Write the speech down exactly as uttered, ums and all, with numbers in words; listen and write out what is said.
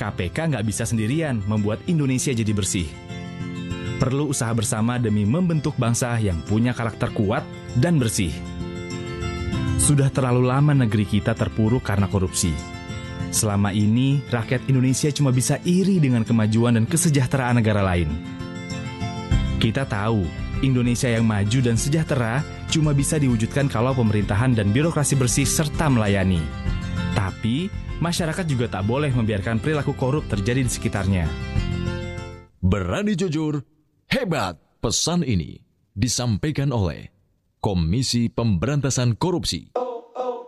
P K nggak bisa sendirian membuat Indonesia jadi bersih. Perlu usaha bersama demi membentuk bangsa yang punya karakter kuat dan bersih. Sudah terlalu lama negeri kita terpuruk karena korupsi. Selama ini, rakyat Indonesia cuma bisa iri dengan kemajuan dan kesejahteraan negara lain. Kita tahu, Indonesia yang maju dan sejahtera cuma bisa diwujudkan kalau pemerintahan dan birokrasi bersih serta melayani. Tapi, masyarakat juga tak boleh membiarkan perilaku korup terjadi di sekitarnya. Berani jujur, hebat. Pesan ini disampaikan oleh Komisi Pemberantasan Korupsi.